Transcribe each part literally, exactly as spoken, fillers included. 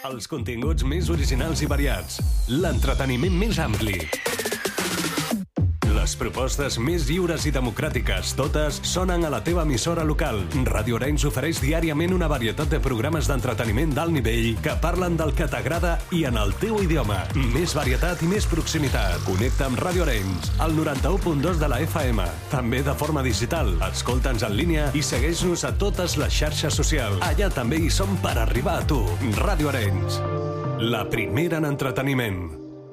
Els continguts més originals i variats. L'entreteniment més ampli. Les propostes més lliures i democràtiques, totes sonen a la teva emissora local. Ràdio Arenys ofereix diàriament una varietat de programes d'entreteniment d'alt nivell que parlen del que t'agrada i en el teu idioma. Més varietat i més proximitat. Connecta amb Ràdio Arenys, al noranta-u punt dos de la F M. També de forma digital. Escolta'ns en línia i segueix-nos a totes les xarxes socials. Allà també hi som per arribar a tu. Ràdio Arenys, la primera en entreteniment.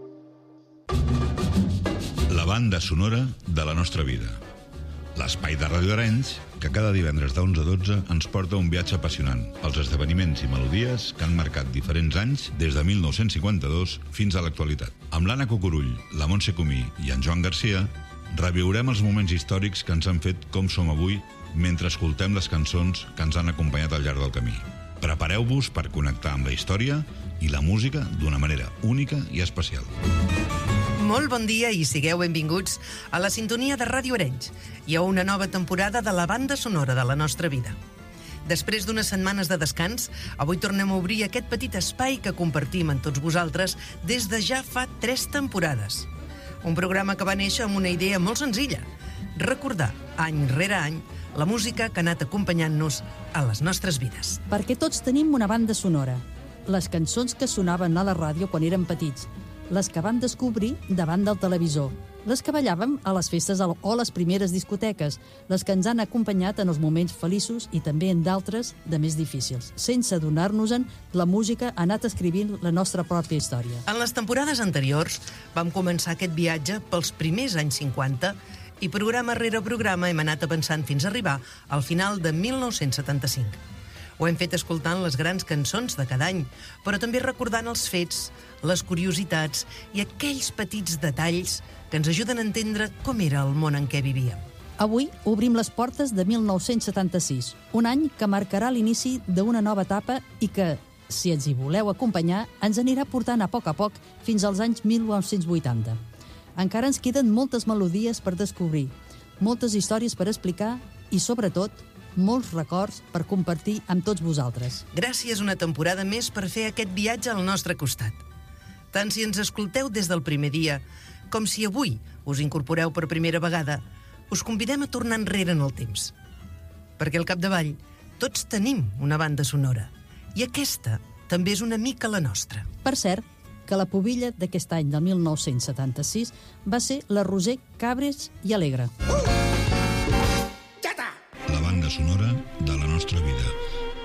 La banda sonora de la nostra vida. L'espai de Ràdio Arenys, que cada divendres d'onze a dotze ens porta un viatge apassionant pels esdeveniments i melodies que han marcat diferents anys des de mil nou-cents cinquanta-dos fins a l'actualitat. Amb l'Anna Cucurull, la Montse Comí i en Joan Garcia, reviurem els moments històrics que ens han fet com som avui mentre escoltem les cançons que ens han acompanyat al llarg del camí. Prepareu-vos per connectar amb la història i la música d'una manera única i especial. Molt bon dia i sigueu benvinguts a la sintonia de Ràdio Arenys i a una nova temporada de la banda sonora de la nostra vida. Després d'unes setmanes de descans, avui tornem a obrir aquest petit espai que compartim amb tots vosaltres des de ja fa tres temporades. Un programa que va néixer amb una idea molt senzilla: recordar, any rere any, la música que ha anat acompanyant-nos a les nostres vides. Perquè tots tenim una banda sonora. Les cançons que sonaven a la ràdio quan érem petits, les que vam descobrir davant del televisor, les que ballàvem a les festes o les primeres discoteques, les que ens han acompanyat en els moments feliços i també en d'altres de més difícils. Sense adonar-nos-en, la música ha anat escrivint la nostra pròpia història. En les temporades anteriors vam començar aquest viatge pels primers anys cinquanta i programa rere programa hem anat avançant fins a arribar al final de mil nou-cents setanta-cinc. Ho hem fet escoltant les grans cançons de cada any, però també recordant els fets, les curiositats i aquells petits detalls que ens ajuden a entendre com era el món en què vivíem. Avui obrim les portes de mil nou-cents setanta-sis, un any que marcarà l'inici d'una nova etapa i que, si ens hi voleu acompanyar, ens anirà portant a poc a poc fins als anys mil nou-cents vuitanta. Encara ens queden moltes melodies per descobrir, moltes històries per explicar i, sobretot, molts records per compartir amb tots vosaltres. Gràcies una temporada més per fer aquest viatge al nostre costat. Tant si ens escolteu des del primer dia, com si avui us incorporeu per primera vegada, us convidem a tornar enrere en el temps. Perquè al capdavall, tots tenim una banda sonora, i aquesta també és una mica la nostra. Per cert, que la pubilla d'aquest any del mil nou-cents setanta-sis va ser la Roser Cabres i Alegre. La banda sonora de la nostra vida.